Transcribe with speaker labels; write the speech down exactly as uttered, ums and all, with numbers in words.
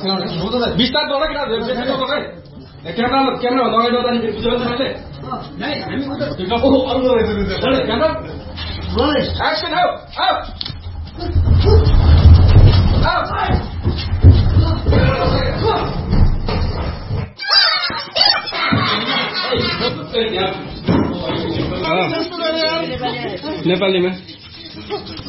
Speaker 1: बिस्तार दौड किन क्यामेरा क्यामेरा भन्दा अगाडि नजाने बुझ्यो भने मैले क्यामेरा एक्सन हो नेपालीमा